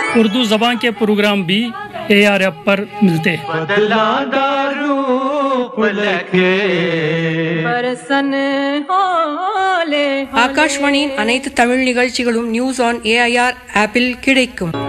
उर्दू जबान के प्रोग्राम भी ARF पर मिलते हैं। ஆகாஷ்வாணியின் அனைத்து தமிழ் நிகழ்ச்சிகளும் நியூஸ் ஆன் AIR ஆப்பில் கிடைக்கும்.